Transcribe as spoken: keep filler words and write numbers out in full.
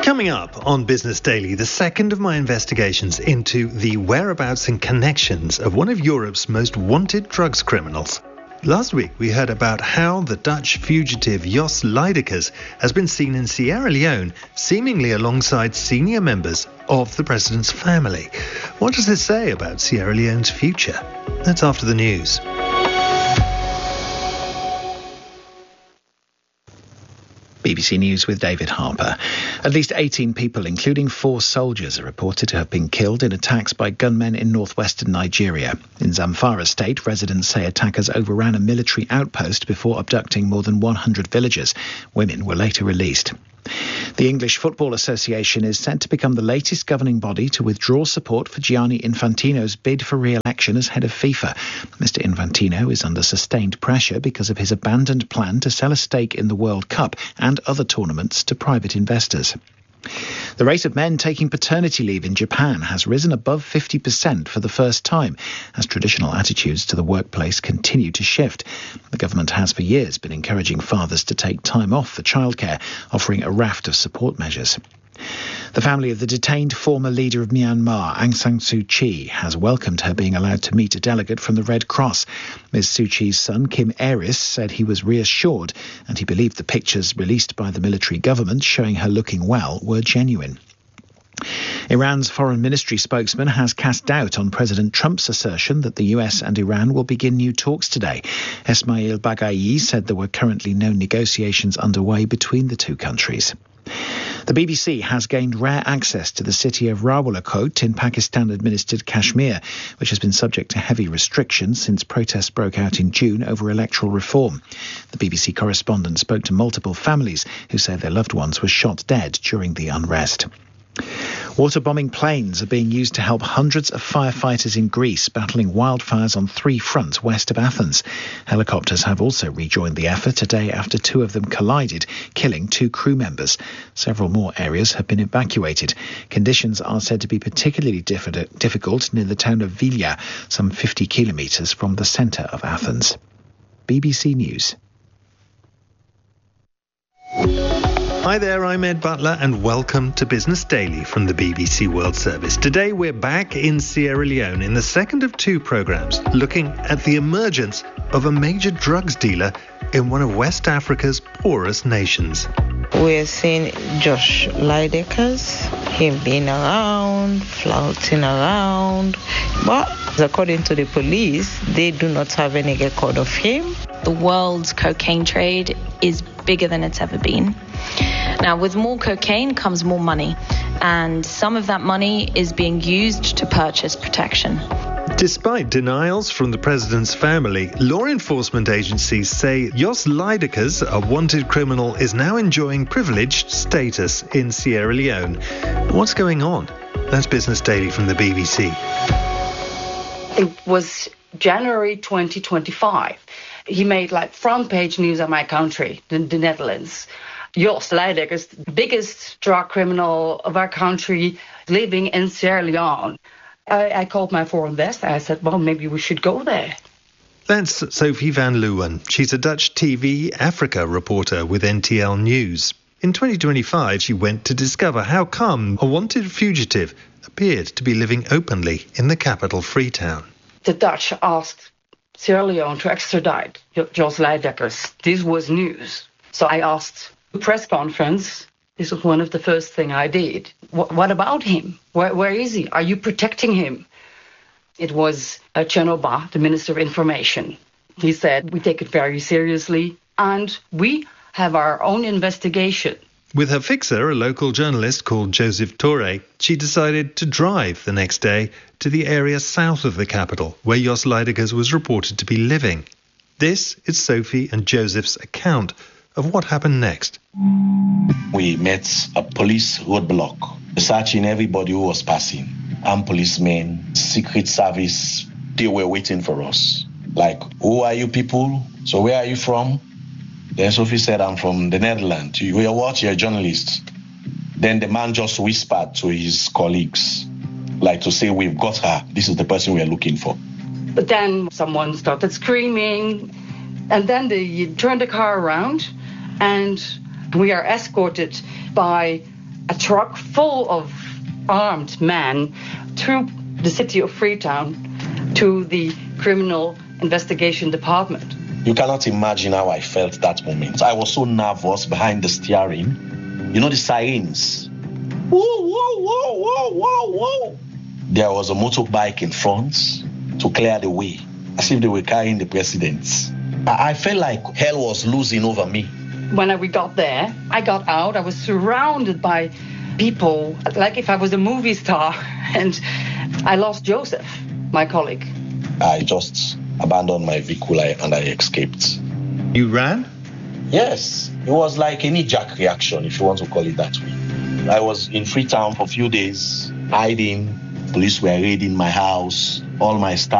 Coming up on Business Daily, the second of my investigations into the whereabouts and connections of one of Europe's most wanted drugs criminals. Last week, we heard about how the Dutch fugitive Jos Leidekers has been seen in Sierra Leone, seemingly alongside senior members of the president's family. What does this say about Sierra Leone's future? That's after the news. B B C News with David Harper. At least eighteen people, including four soldiers, are reported to have been killed in attacks by gunmen in northwestern Nigeria. In Zamfara state, residents say attackers overran a military outpost before abducting more than one hundred villagers. Women were later released. The English Football Association is set to become the latest governing body to withdraw support for Gianni Infantino's bid for re-election as head of FIFA. Mister Infantino is under sustained pressure because of his abandoned plan to sell a stake in the World Cup and other tournaments to private investors. The rate of men taking paternity leave in Japan has risen above fifty percent for the first time as traditional attitudes to the workplace continue to shift. The government has for years been encouraging fathers to take time off for childcare, offering a raft of support measures. The family of the detained former leader of Myanmar, Aung San Suu Kyi, has welcomed her being allowed to meet a delegate from the Red Cross. Miz Suu Kyi's son, Kim Aris, said he was reassured and he believed the pictures released by the military government showing her looking well were genuine. Iran's foreign ministry spokesman has cast doubt on President Trump's assertion that the U S and Iran will begin new talks today. Esmail Baghaei said there were currently no negotiations underway between the two countries. The B B C has gained rare access to the city of Rawalakot in Pakistan-administered Kashmir, which has been subject to heavy restrictions since protests broke out in June over electoral reform. The B B C correspondent spoke to multiple families who say their loved ones were shot dead during the unrest. Water-bombing planes are being used to help hundreds of firefighters in Greece battling wildfires on three fronts west of Athens. Helicopters have also rejoined the effort a day after two of them collided, killing two crew members. Several more areas have been evacuated. Conditions are said to be particularly diff- difficult near the town of Vilia, some fifty kilometres from the centre of Athens. B B C News. Hi there, I'm Ed Butler and welcome to Business Daily from the B B C World Service. Today we're back in Sierra Leone in the second of two programmes looking at the emergence of a major drugs dealer in one of West Africa's poorest nations. We're seeing Jos Leidekers, him being around, flouting around, but according to the police, they do not have any record of him. The world's cocaine trade is bigger than it's ever been. Now, with more cocaine comes more money, and some of that money is being used to purchase protection. Despite denials from the president's family, law enforcement agencies say Jos Leidekers, a wanted criminal, is now enjoying privileged status in Sierra Leone. What's going on? That's Business Daily from the B B C. It was January twenty twenty-five. He made like front page news of my country, the, the Netherlands. Jos Leidekers, the biggest drug criminal of our country, living in Sierra Leone. I, I called my foreign investor. I said, well, maybe we should go there. That's Sophie van Leeuwen. She's a Dutch T V Africa reporter with N T L News. In twenty twenty-five, she went to discover how come a wanted fugitive appeared to be living openly in the capital, Freetown. The Dutch asked Sierra Leone to extradite Jos Leidekers. This was news. So I asked the press conference. This was one of the first things I did. What, what about him? Where, where is he? Are you protecting him? It was uh, Chenoba, the Minister of Information. He said, we take it very seriously and we have our own investigation. With her fixer, a local journalist called Joseph Torre, she decided to drive the next day to the area south of the capital, where Jos Leidekers was reported to be living. This is Sophie and Joseph's account of what happened next. We met a police roadblock, searching everybody who was passing. Armed policemen, Secret Service, they were waiting for us. Like, who are you people? So where are you from? Then Sophie said, I'm from the Netherlands. You are what? You're a journalist. Then the man just whispered to his colleagues, like to say, we've got her. This is the person we are looking for. But then someone started screaming, and then they turned the car around, and we are escorted by a truck full of armed men through the city of Freetown to the Criminal Investigation Department. You cannot imagine how I felt that moment. I was so nervous behind the steering. You know the sirens? Whoa, whoa, whoa, whoa, whoa, whoa. There was a motorbike in front to clear the way, as if they were carrying the president. I, I felt like hell was losing over me. When we got there, I got out. I was surrounded by people, like if I was a movie star. And I lost Joseph, my colleague. I just abandoned my vehicle and I escaped. You ran? Yes. It was like any jack reaction, if you want to call it that way. I was in Freetown for a few days, hiding. Police were raiding my house, all my stuff.